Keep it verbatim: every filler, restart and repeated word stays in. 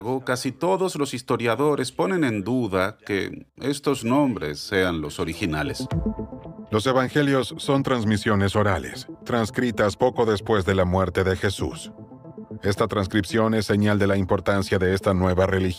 casi todos los historiadores ponen en duda que estos nombres sean los originales. Los evangelios son transmisiones orales, transcritas poco después de la muerte de Jesús. Esta transcripción es señal de la importancia de esta nueva religión.